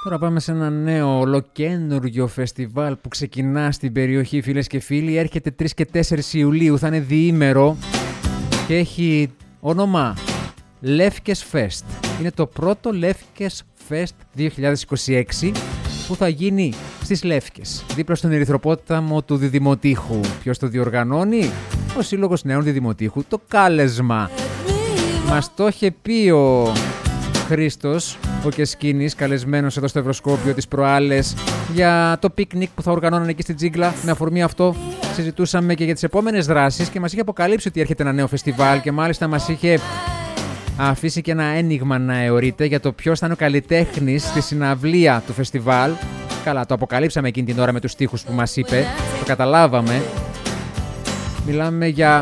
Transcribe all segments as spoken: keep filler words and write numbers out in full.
Τώρα πάμε σε ένα νέο ολοκένουργιο φεστιβάλ που ξεκινά στην περιοχή, φίλες και φίλοι. Έρχεται τρεις και τέσσερις Ιουλίου, θα είναι διήμερο και έχει όνομα Λεύκες Fest. Είναι το πρώτο Λεύκες Fest δύο χιλιάδες είκοσι έξι που θα γίνει στις Λεύκες, δίπλα στον Ερυθροπόταμο του Διδημοτήχου. Ποιος το διοργανώνει? Ο Σύλλογος Νέων Διδημοτήχου, το Κάλεσμα. Μας το είχε πει ο Χρήστος, ο Κεσκίνης, καλεσμένος εδώ στο Ευρωσκόπιο τις προάλλες, για το πικνίκ που θα οργανώνουν εκεί στην Τζίγκλα. Με αφορμή αυτό συζητούσαμε και για τις επόμενες δράσεις και μας είχε αποκαλύψει ότι έρχεται ένα νέο φεστιβάλ και μάλιστα μας είχε αφήσει και ένα ένιγμα να αιωρείται για το ποιος θα είναι ο καλλιτέχνης στη συναυλία του φεστιβάλ. Καλά, το αποκαλύψαμε εκείνη την ώρα με τους στίχους που μας είπε, το καταλάβαμε. Μιλάμε για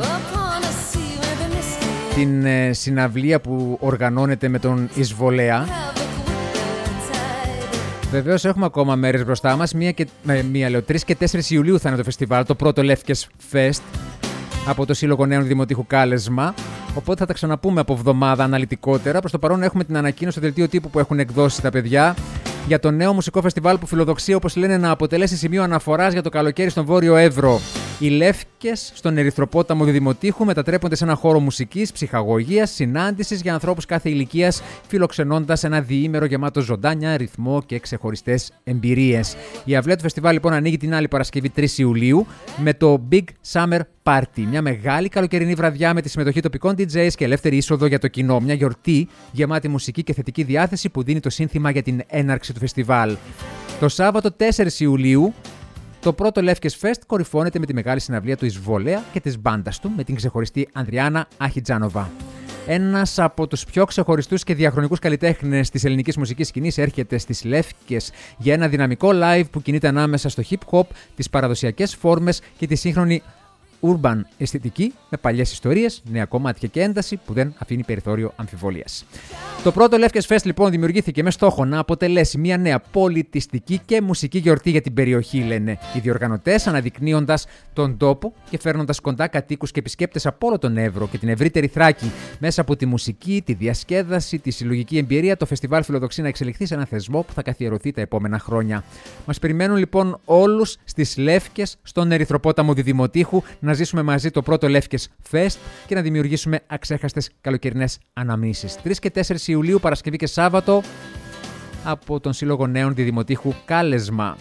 την ε, συναυλία που οργανώνεται με τον Εισβολέα. Βεβαίως έχουμε ακόμα μέρες μπροστά μας. Μία και, ε, μία λέω, τρεις και τέσσερις Ιουλίου θα είναι το φεστιβάλ, το πρώτο Λεύκες Fest από το Σύλλογο Νέων Δημοτήχου Κάλεσμα. Οπότε θα τα ξαναπούμε από εβδομάδα αναλυτικότερα. Προς το παρόν έχουμε την ανακοίνωση στο δελτίο τύπου που έχουν εκδώσει τα παιδιά για το νέο μουσικό φεστιβάλ που φιλοδοξεί, όπως λένε, να αποτελέσει σημείο αναφοράς για το καλοκαίρι στον Βόρειο Εύρο. Οι Λεύκες στον Ερυθροπόταμο Διδημοτήχου μετατρέπονται σε ένα χώρο μουσικής, ψυχαγωγίας, συνάντησης για ανθρώπους κάθε ηλικίας, φιλοξενώντας ένα διήμερο γεμάτο ζωντάνια, ρυθμό και ξεχωριστές εμπειρίες. Η αυλαία του φεστιβάλ λοιπόν ανοίγει την άλλη Παρασκευή τρεις Ιουλίου με το Big Summer Party. Μια μεγάλη καλοκαιρινή βραδιά με τη συμμετοχή τοπικών ντι τζέις και ελεύθερη είσοδο για το κοινό. Μια γιορτή γεμάτη μουσική και θετική διάθεση που δίνει το σύνθημα για την έναρξη του φεστιβάλ. Το Σάββατο τέσσερις Ιουλίου το πρώτο Λεύκες Fest κορυφώνεται με τη μεγάλη συναυλία του Εισβολέα και της μπάντας του με την ξεχωριστή Ανδριάννα Αχιτζάνοβα. Ένας από τους πιο ξεχωριστούς και διαχρονικούς καλλιτέχνες της ελληνικής μουσικής σκηνής έρχεται στις Λεύκες για ένα δυναμικό live που κινείται ανάμεσα στο hip hop, τις παραδοσιακές φόρμες και τη σύγχρονη urban αισθητική με παλιές ιστορίες, νέα κομμάτια και ένταση που δεν αφήνει περιθώριο αμφιβολίας. Το πρώτο Λεύκες Fest λοιπόν δημιουργήθηκε με στόχο να αποτελέσει μια νέα πολιτιστική και μουσική γιορτή για την περιοχή, λένε οι διοργανωτές, αναδεικνύοντας τον τόπο και φέρνοντας κοντά κατοίκους και επισκέπτες από όλο τον Εύρο και την ευρύτερη Θράκη. Μέσα από τη μουσική, τη διασκέδαση, τη συλλογική εμπειρία, το φεστιβάλ φιλοδοξεί να εξελιχθεί σε ένα θεσμό που θα καθιερωθεί τα επόμενα χρόνια. Μας περιμένουν λοιπόν όλους στις Λεύκες στον Ερυθροπόταμο Διδημοτήχου να ζήσουμε μαζί το πρώτο Λεύκες Fest και να δημιουργήσουμε αξέχαστες καλοκαιρινές αναμνήσεις. τρεις και τέσσερις Ιουλίου, Παρασκευή και Σάββατο, από τον Σύλλογο Νέων Διδημοτήχου Κάλεσμα.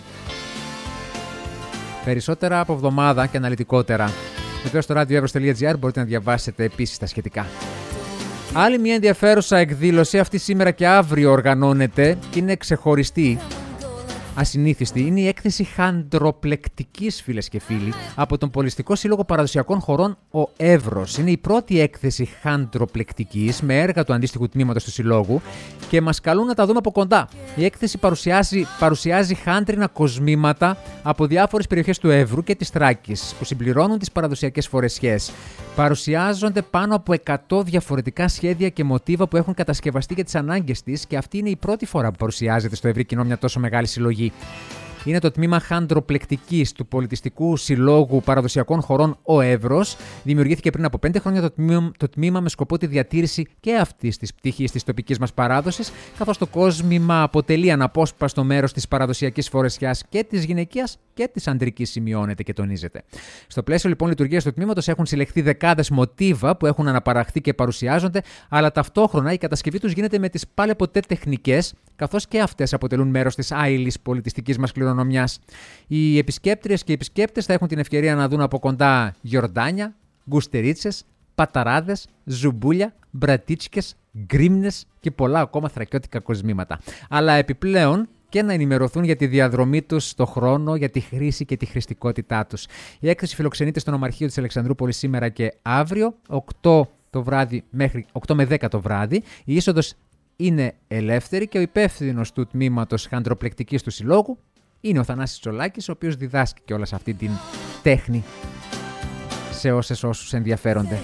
Περισσότερα από εβδομάδα και αναλυτικότερα. Βεβαίως στο radioevros.gr μπορείτε να διαβάσετε επίσης τα σχετικά. Άλλη μια ενδιαφέρουσα εκδήλωση αυτή σήμερα και αύριο οργανώνεται και είναι ξεχωριστή, ασυνήθιστη. Είναι η έκθεση χαντροπλεκτικής, φίλες και φίλοι, από τον Πολιστικό Σύλλογο Παραδοσιακών Χωρών ο Εύρος. Είναι η πρώτη έκθεση χαντροπλεκτικής με έργα του αντίστοιχου τμήματος του Συλλόγου και μας καλούν να τα δούμε από κοντά. Η έκθεση παρουσιάζει, παρουσιάζει χάντρινα κοσμήματα από διάφορες περιοχές του Εύρου και της Θράκης που συμπληρώνουν τις παραδοσιακές φορεσιές. Παρουσιάζονται πάνω από εκατό διαφορετικά σχέδια και μοτίβα που έχουν κατασκευαστεί για τις ανάγκες της και αυτή είναι η πρώτη φορά που παρουσιάζεται στο ευρύ κοινό μια τόσο μεγάλη συλλογή. Είναι το τμήμα χαντροπλεκτικής του Πολιτιστικού Συλλόγου Παραδοσιακών Χωρών ο Εύρος. Δημιουργήθηκε πριν από πέντε χρόνια το τμήμα, το τμήμα με σκοπό τη διατήρηση και αυτής της πτυχής της τοπικής μας παράδοσης, καθώς το κόσμημα αποτελεί αναπόσπαστο μέρος της παραδοσιακής φορεσιάς και της γυναικείας και της ανδρικής, σημειώνεται και τονίζεται. Στο πλαίσιο λοιπόν λειτουργίας του τμήματος έχουν συλλεχθεί δεκάδες μοτίβα που έχουν αναπαραχθεί και παρουσιάζονται, αλλά ταυτόχρονα η κατασκευή τους γίνεται με τις πάλι ποτέ τεχνικές, καθώς και αυτές αποτελούν μέρος της άειλης πολιτιστικής μας κληρονομιάς. Οι επισκέπτριες και οι επισκέπτες θα έχουν την ευκαιρία να δουν από κοντά γιορτάνια, γκουστερίτσες, παταράδες, ζουμπούλια, μπρατίτσικες, γκρίμνες και πολλά ακόμα θρακιώτικα κοσμήματα. Αλλά επιπλέον και να ενημερωθούν για τη διαδρομή τους στο χρόνο, για τη χρήση και τη χρηστικότητά τους. Η έκθεση φιλοξενείται στο Νομαρχείο της Αλεξανδρούπολης σήμερα και αύριο, οκτώ το βράδυ μέχρι οκτώ με δέκα το βράδυ. Η είσοδος είναι ελεύθερη και ο υπεύθυνος του τμήματος χαντροπλεκτικής του Συλλόγου είναι ο Θανάσης Τσολάκης, ο οποίος διδάσκει και όλα σε αυτή την τέχνη σε όσες όσους ενδιαφέρονται.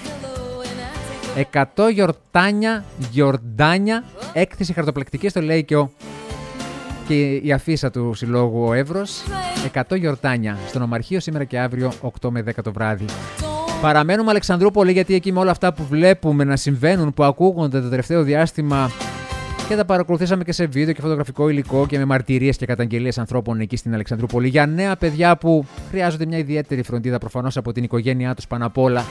εκατό γιορτάνια, γιορτάνια, έκθεση χαρτοπλεκτικής, το λέει και, ο, και η αφίσα του Συλλόγου ο Εύρος. εκατό γιορτάνια στο Νομαρχείο σήμερα και αύριο οκτώ με δέκα το βράδυ. Παραμένουμε Αλεξανδρούπολη, γιατί εκεί με όλα αυτά που βλέπουμε να συμβαίνουν, που ακούγονται το τελευταίο διάστημα, Και τα παρακολουθήσαμε και σε βίντεο και φωτογραφικό υλικό και με μαρτυρίες και καταγγελίες ανθρώπων εκεί στην Αλεξανδρούπολη για νέα παιδιά που χρειάζονται μια ιδιαίτερη φροντίδα προφανώς από την οικογένειά τους πάνω απ' όλα.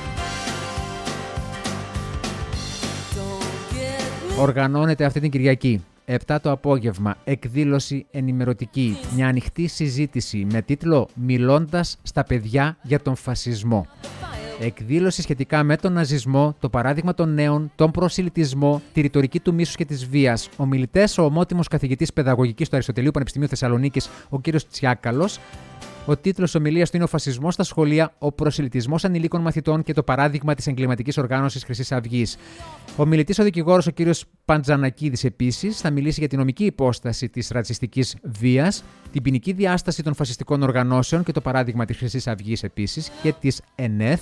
Οργανώνεται αυτή την Κυριακή, επτά το απόγευμα, εκδήλωση ενημερωτική, μια ανοιχτή συζήτηση με τίτλο «Μιλώντας στα παιδιά για τον φασισμό». Εκδήλωση σχετικά με τον ναζισμό, το παράδειγμα των νέων, τον προσιλητισμό, τη ρητορική του μίσους και της βίας. Ομιλητές, ο ομότιμος καθηγητής παιδαγωγικής του Αριστοτελείου Πανεπιστημίου Θεσσαλονίκης, ο κ. Τσιάκαλος. Ο τίτλος ομιλίας του είναι «Ο φασισμός στα σχολεία, ο προσιλητισμός ανηλίκων μαθητών και το παράδειγμα της εγκληματικής οργάνωσης Χρυσής Αυγής». Ο μιλητής, ο δικηγόρος, ο κ. Παντζανακίδης, επίσης, θα μιλήσει για την νομική υπόσταση της ρατσιστικής βίας, την ποινική διάσταση των φασιστικών οργανώσεων και το παράδειγμα της Χρυσής Αυγής επίσης και της ΕΝΕΘ.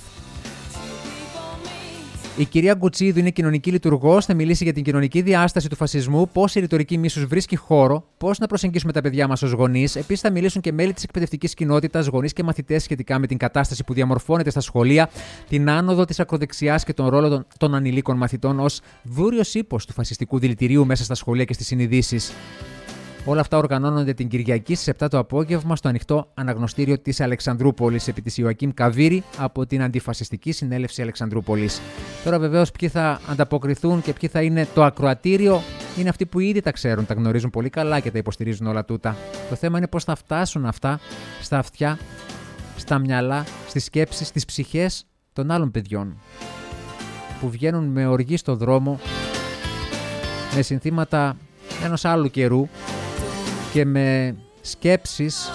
Η κυρία Γκουτσίδου είναι κοινωνική λειτουργός, θα μιλήσει για την κοινωνική διάσταση του φασισμού, πώς η ρητορική μίσους βρίσκει χώρο, πώς να προσεγγίσουμε τα παιδιά μας ως γονείς. Επίσης, θα μιλήσουν και μέλη της εκπαιδευτικής κοινότητας, γονείς και μαθητές σχετικά με την κατάσταση που διαμορφώνεται στα σχολεία, την άνοδο της ακροδεξιάς και τον ρόλο των, των ανηλίκων μαθητών ως δούριος ύπος του φασιστικού δηλητηρίου μέσα στα σχολεία και στις συνειδήσεις. Όλα αυτά οργανώνονται την Κυριακή στις επτά το απόγευμα στο ανοιχτό αναγνωστήριο της Αλεξανδρούπολης επί της Ιωακίμ Καβίρη από την Αντιφασιστική Συνέλευση Αλεξανδρούπολης. Τώρα βεβαίως ποιοι θα ανταποκριθούν και ποιοι θα είναι το ακροατήριο είναι αυτοί που ήδη τα ξέρουν, τα γνωρίζουν πολύ καλά και τα υποστηρίζουν όλα τούτα. Το θέμα είναι πώς θα φτάσουν αυτά στα αυτιά, στα μυαλά, στις σκέψεις, στις ψυχές των άλλων παιδιών που βγαίνουν με οργή στο δρόμο με συνθήματα ενός άλλου καιρού και με σκέψεις,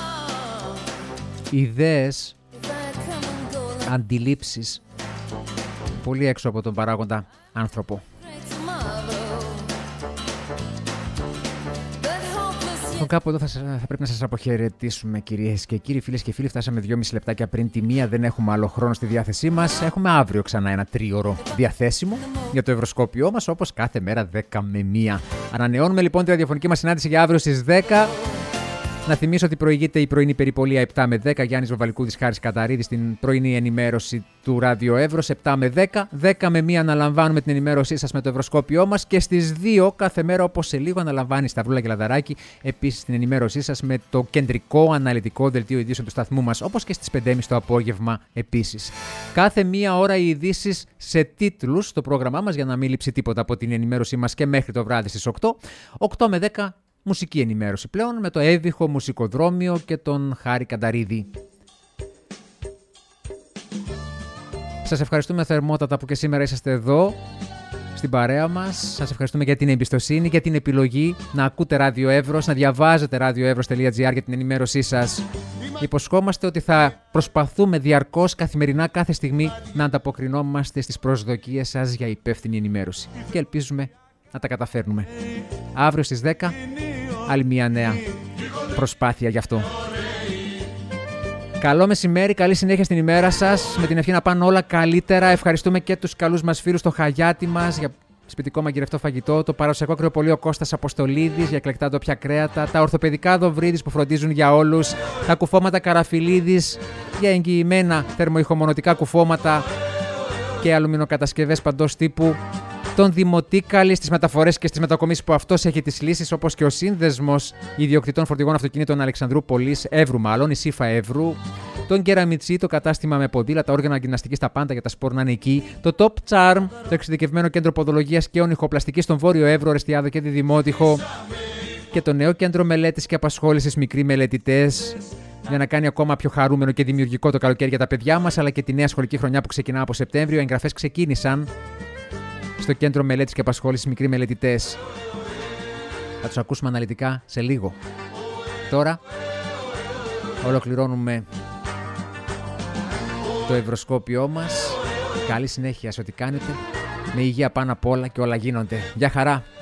ιδέες, αντιλήψεις πολύ έξω από τον παράγοντα άνθρωπο. Κάπου εδώ θα, θα πρέπει να σας αποχαιρετήσουμε, κυρίες και κύριοι, φίλες και φίλοι. Φτάσαμε δυόμιση λεπτάκια πριν τη μία, δεν έχουμε άλλο χρόνο στη διάθεσή μας. Έχουμε αύριο ξανά ένα τρίωρο διαθέσιμο για το ευρωσκόπιό μας, όπως κάθε μέρα δέκα με μία. Ανανεώνουμε λοιπόν τη ραδιοφωνική μας συνάντηση για αύριο στις δέκα. Να θυμίσω ότι προηγείται η πρωινή περιπολία επτά με δέκα. Γιάννης Βαβαλικούδης, Χάρης Καταρίδης στην πρωινή ενημέρωση του Ράδιο Εύρος επτά με δέκα. δέκα με μία αναλαμβάνουμε την ενημέρωσή σας με το ευρωσκόπιό μας και στις δύο κάθε μέρα, όπως σε λίγο, αναλαμβάνει Σταυρούλα και Λαδαράκη επίσης την ενημέρωσή σας με το κεντρικό αναλυτικό δελτίο ειδήσεων του σταθμού μας, όπως και στις πέντε και μισή το απόγευμα επίσης. Κάθε μία ώρα οι ειδήσεις σε τίτλους στο πρόγραμμά μας για να μην λείψει τίποτα από την ενημέρωσή μας και μέχρι το βράδυ στις οκτώ. οκτώ με δέκα. Μουσική ενημέρωση πλέον με το έβυχο μουσικοδρόμιο και τον Χάρη Κανταρίδη. Σας ευχαριστούμε θερμότατα που και σήμερα είσαστε εδώ στην παρέα μας. Σας ευχαριστούμε για την εμπιστοσύνη, για την επιλογή να ακούτε Ράδιο Εύρος, να διαβάζετε radioevros τελεία gr για την ενημέρωσή σας. Υποσχόμαστε ότι θα προσπαθούμε διαρκώς, καθημερινά, κάθε στιγμή να ανταποκρινόμαστε στις προσδοκίες σας για υπεύθυνη ενημέρωση. Και ελπίζουμε να τα καταφέρνουμε. Αύριο στις δέκα, άλλη μια νέα προσπάθεια γι' αυτό. Καλό μεσημέρι, καλή συνέχεια στην ημέρα σας. Με την ευχή να πάνε όλα καλύτερα. Ευχαριστούμε και τους καλούς μας φίλους στο Χαγιάτι μας για σπιτικό μαγειρευτό φαγητό, το παραδοσιακό κρεοπολείο Κώστας Αποστολίδης για εκλεκτά ντόπια κρέατα, τα ορθοπαιδικά Δοβρίδης που φροντίζουν για όλους, τα κουφώματα Καραφιλίδης για εγγυημένα θερμοϊχομονωτικά κουφώματα και αλουμινοκατασκευές παντός τύπου. Τον Δημοτίκαλη στις μεταφορές και στις μετακομίσεις που αυτός έχει τις λύσεις, όπως και ο Σύνδεσμος Ιδιοκτητών Φορτηγών Αυτοκινήτων Αλεξανδρούπολης, Εύρου μάλλον, η ΣΥΦΑ Εύρου. Τον Κεραμιτσί, το κατάστημα με ποδήλατα, όργανα γυμναστικής, τα πάντα για τα σπορ να είναι εκεί. Το Top Charm, το εξειδικευμένο κέντρο ποδολογίας και ονυχοπλαστικής στον Βόρειο Εύρο, Ρεστιάδο και Διδημότυχο. Και το νέο κέντρο μελέτης και απασχόλησης μικροί μελετητές, για να κάνει ακόμα πιο χαρούμενο και δημιουργικό το καλοκαίρι για τα παιδιά μας, αλλά και τη νέα σχολική χρονιά που ξεκινά από Σεπτέμβριο. Οι εγγραφές ξεκίνησαν στο Κέντρο Μελέτης και Απασχόλησης Μικροί Μελετητές. Θα τους ακούσουμε αναλυτικά σε λίγο. Τώρα ολοκληρώνουμε το ευρωσκόπιό μας. Καλή συνέχεια σε ό,τι κάνετε. Με υγεία πάνω απ' όλα και όλα γίνονται. Γεια χαρά!